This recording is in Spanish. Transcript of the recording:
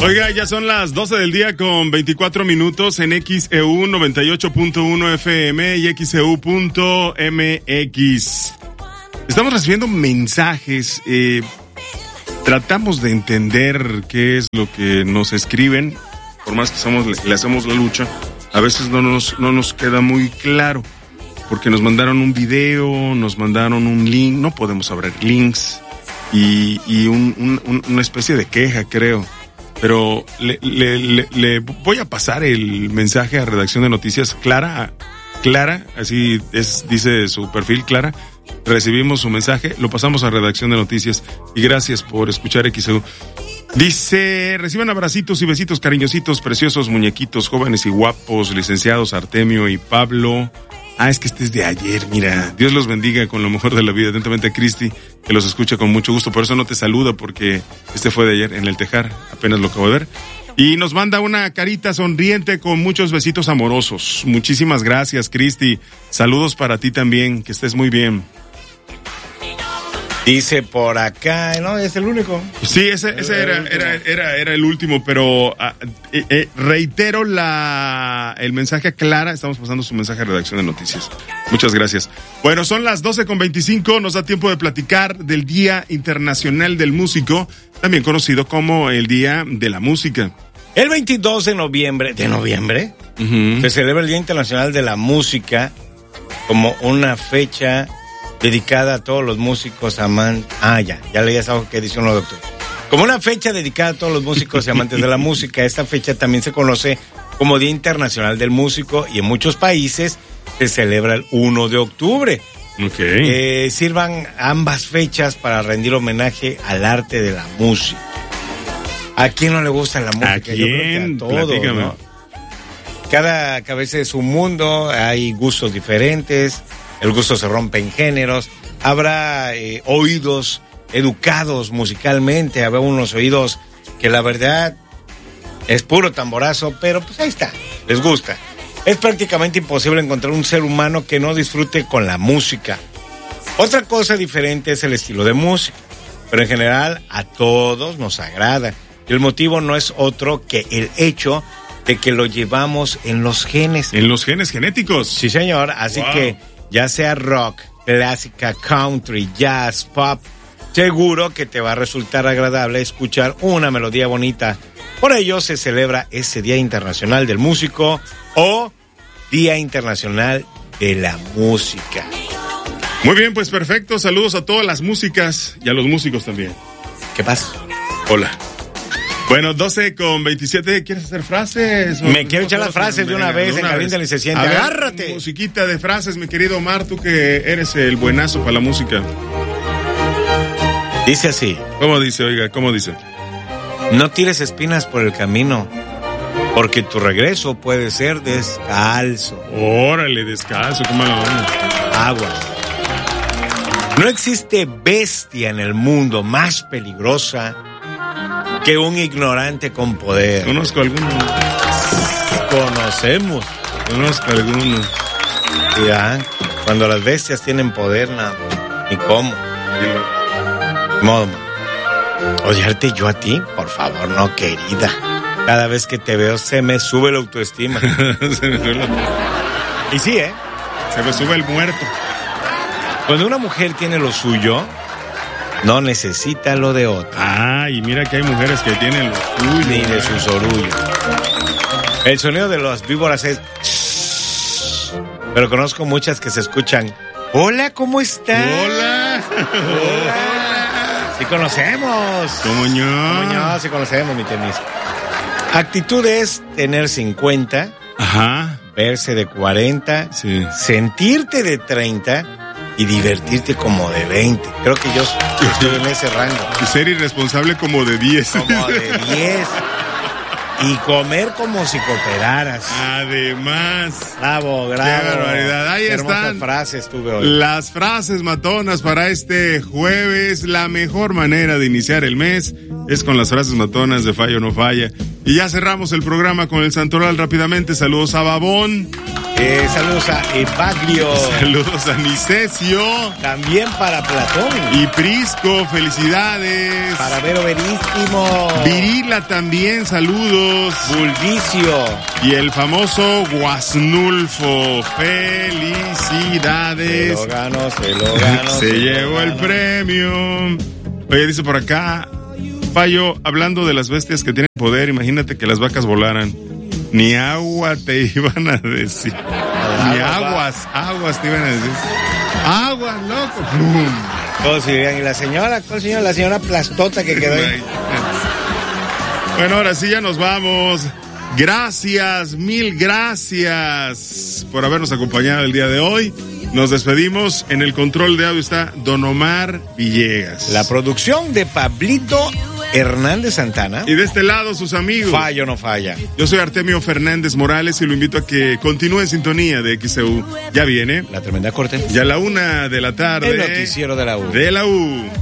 Oiga, ya son las 12 del día con 24 minutos en XEU 98.1 FM y XEU.mx. Estamos recibiendo mensajes, tratamos de entender qué es lo que nos escriben, por más que le hacemos la lucha, a veces no nos queda muy claro, porque nos mandaron un video, nos mandaron un link, no podemos abrir links, y una especie de queja, creo. Pero le voy a pasar el mensaje a Redacción de Noticias. Clara, así dice su perfil, Clara. Recibimos su mensaje, lo pasamos a Redacción de Noticias. Y gracias por escuchar XEU. Dice, reciban abracitos y besitos cariñositos, preciosos muñequitos, jóvenes y guapos, licenciados Artemio y Pablo. Es que este es de ayer, mira. Dios los bendiga con lo mejor de la vida. Atentamente a Cristi, que los escucha con mucho gusto. Por eso no te saluda, porque este fue de ayer en el Tejar. Apenas lo acabo de ver. Y nos manda una carita sonriente con muchos besitos amorosos. Muchísimas gracias, Cristi. Saludos para ti también, que estés muy bien. Dice por acá, ¿no? Es el único. Sí, ese era el último, pero reitero el mensaje a Clara. Estamos pasando su mensaje a Redacción de Noticias. Muchas gracias. Bueno, son las 12:25, nos da tiempo de platicar del Día Internacional del Músico, también conocido como el Día de la Música. El 22 de noviembre, se celebra el Día Internacional de la Música como una fecha dedicada a todos los músicos amantes. Ya leías algo que dice uno, doctor. Como una fecha dedicada a todos los músicos y amantes de la música. Esta fecha también se conoce como Día Internacional del Músico y en muchos países se celebra el 1 de octubre. Okay. Sirvan ambas fechas para rendir homenaje al arte de la música. ¿A quién no le gusta la música? ¿A quién? Yo creo que a todos, ¿no? Cada cabeza es un mundo, hay gustos diferentes. El gusto se rompe en géneros, habrá oídos educados musicalmente, habrá unos oídos que la verdad es puro tamborazo, pero pues ahí está, les gusta. Es prácticamente imposible encontrar un ser humano que no disfrute con la música. Otra cosa diferente es el estilo de música, pero en general a todos nos agrada. Y el motivo no es otro que el hecho de que lo llevamos en los genes. En los genes genéticos. Sí, señor, así que ya sea rock, clásica, country, jazz, pop, seguro que te va a resultar agradable escuchar una melodía bonita. Por ello se celebra ese Día Internacional del Músico o Día Internacional de la Música. Muy bien, pues perfecto. Saludos a todas las músicas y a los músicos también. ¿Qué pasa? Hola. Bueno, 12:27, ¿quieres hacer frases? Me quiero echar las frases de una vez, en Caliéntale y se siente. Agárrate. Musiquita de frases, mi querido Omar, tú que eres el buenazo para la música. Dice así. ¿Cómo dice, oiga? ¿Cómo dice? No tires espinas por el camino, porque tu regreso puede ser descalzo. Órale, descalzo, qué mala onda. Aguas. No existe bestia en el mundo más peligrosa que un ignorante con poder. Conozco alguno. Conozco alguno. Ya, cuando las bestias tienen poder, nada, ni cómo. Modo. Odiarte yo a ti, por favor, no, querida. Cada vez que te veo se me sube la autoestima. Y sí, se me sube el muerto. Cuando una mujer tiene lo suyo, no necesita lo de otro. Y mira que hay mujeres que tienen lo suyo. Ni de sus orgullos. El sonido de las víboras es... Pero conozco muchas que se escuchan. Hola, ¿cómo estás? Hola. Sí conocemos. ¿Cómo no? Sí conocemos, mi tenis. Actitud es tener 50. Ajá. Verse de 40. Sí. Sentirte de 30. Y divertirte como de 20. Creo que yo estoy en ese rango. Y ser irresponsable como de 10. Como de 10. Y comer como si cooperaras. Además. Bravo. Qué barbaridad. Ahí están frases tuve hoy. Las frases matonas para este jueves. La mejor manera de iniciar el mes es con las frases matonas de Falla o No Falla. Y ya cerramos el programa con el Santoral rápidamente. Saludos a Babón. Saludos a Evagrio. Saludos a Nicesio. También para Platón. Y Prisco, felicidades. Para Vero Verísimo. Virila también, saludos. Bulvicio. Y el famoso Guasnulfo, felicidades. Se lo ganó. Se llevó el premio. Oye, dice por acá, Payo, hablando de las bestias que tienen poder, imagínate que las vacas volaran. Ni agua te iban a decir. Ni aguas te iban a decir. Aguas, loco. Todos dirían, ¿y la señora? ¿Cuál señora? La señora plastota que quedó ahí. Bueno, ahora sí ya nos vamos. Gracias, mil gracias por habernos acompañado el día de hoy. Nos despedimos. En el control de audio está Don Omar Villegas. La producción de Pablito Hernández Santana. Y de este lado sus amigos. Fallo no falla. Yo soy Artemio Fernández Morales y lo invito a que continúe en sintonía de XEU. Ya viene La Tremenda Corte. Ya a la 1:00 p.m. El noticiero de la U. De la U.